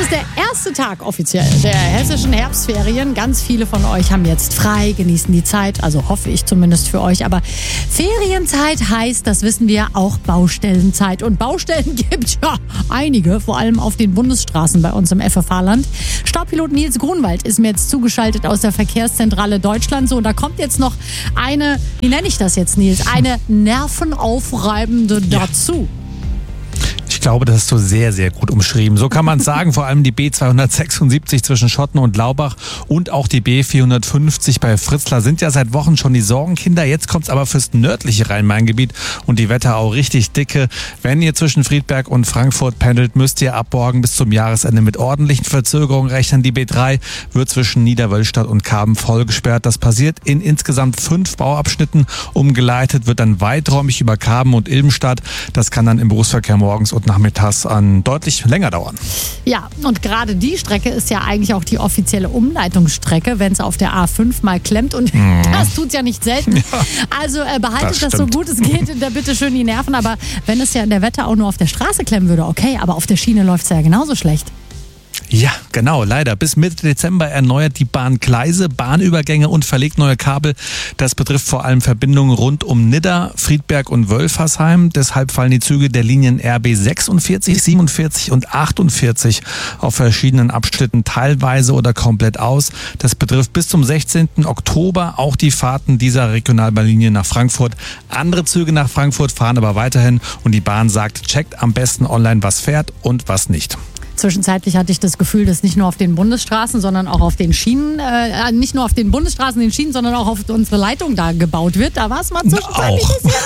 ist der erste Tag offiziell der hessischen Herbstferien. Ganz viele von euch haben jetzt frei, genießen die Zeit, also hoffe ich zumindest für euch. Aber Ferienzeit heißt, das wissen wir, auch Baustellenzeit. Und Baustellen gibt ja einige, vor allem auf den Bundesstraßen bei uns im FFH-Land. Staubpilot Nils Grunwald ist mir jetzt zugeschaltet aus der Verkehrszentrale Deutschland. So, und da kommt jetzt noch eine, wie nenne ich das jetzt, Nils, eine nervenaufreibende dazu. Ich glaube, das hast du sehr, sehr gut umschrieben. So kann man es sagen, vor allem die B276 zwischen Schotten und Laubach und auch die B450 bei Fritzlar sind ja seit Wochen schon die Sorgenkinder. Jetzt kommt es aber fürs nördliche Rhein-Main-Gebiet und die Wetterau richtig dicke. Wenn ihr zwischen Friedberg und Frankfurt pendelt, müsst ihr ab morgen bis zum Jahresende mit ordentlichen Verzögerungen rechnen. Die B3 wird zwischen Niederwölstadt und Karben voll gesperrt. Das passiert in insgesamt 5 Bauabschnitten. Umgeleitet wird dann weiträumig über Karben und Ilbenstadt. Das kann dann im Berufsverkehr morgens und nachmittags an deutlich länger dauern. Ja, und gerade die Strecke ist ja eigentlich auch die offizielle Umleitungsstrecke, wenn es auf der A5 mal klemmt. Und das tut es ja nicht selten. Ja, also behaltet das so gut es geht, da bitte schön die Nerven. Aber wenn es ja in der Wetterau nur auf der Straße klemmen würde, okay, aber auf der Schiene läuft es ja genauso schlecht. Ja, genau, leider. Bis Mitte Dezember erneuert die Bahn Gleise, Bahnübergänge und verlegt neue Kabel. Das betrifft vor allem Verbindungen rund um Nidda, Friedberg und Wölfersheim. Deshalb fallen die Züge der Linien RB 46, 47 und 48 auf verschiedenen Abschnitten teilweise oder komplett aus. Das betrifft bis zum 16. Oktober auch die Fahrten dieser Regionalbahnlinie nach Frankfurt. Andere Züge nach Frankfurt fahren aber weiterhin und die Bahn sagt, checkt am besten online, was fährt und was nicht. Zwischenzeitlich hatte ich das Gefühl, dass nicht nur auf den Bundesstraßen, sondern auch auf den Schienen, nicht nur auf den Bundesstraßen, den Schienen, sondern auch auf unsere Leitung da gebaut wird. Da war es mal zwischenzeitlich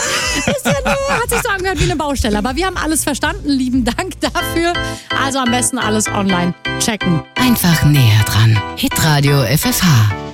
hat sich so angehört wie eine Baustelle. Aber wir haben alles verstanden. Lieben Dank dafür. Also am besten alles online checken. Einfach näher dran. Hitradio FFH.